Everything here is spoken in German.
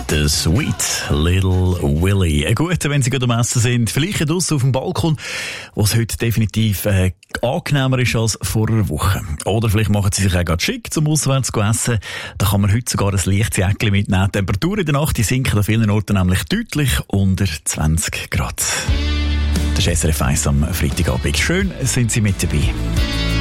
The Sweet Little Willy. Ein guter, wenn Sie gerade am Essen sind. Vielleicht draussen auf dem Balkon, wo es heute definitiv angenehmer ist als vor einer Woche. Oder vielleicht machen Sie sich auch gerade schick zum Auswärts zu essen. Da kann man heute sogar ein leichtes Jäckchen mitnehmen. Die Temperaturen in der Nacht sinken an vielen Orten nämlich deutlich unter 20 Grad. Das ist SRF 1 am Freitagabend. Schön, sind Sie mit dabei.